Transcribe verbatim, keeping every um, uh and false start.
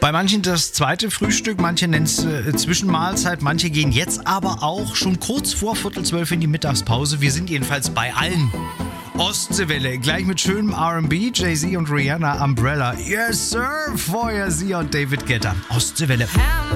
Bei manchen das zweite Frühstück, manche nennen es äh, Zwischenmahlzeit, manche gehen jetzt aber auch schon kurz vor Viertel zwölf in die Mittagspause. Wir sind jedenfalls bei allen. Ostseewelle, gleich mit schönem R and B, Jay-Z und Rihanna, Umbrella. Yes, Sir, vorher Sie und David Guetta. Ostseewelle.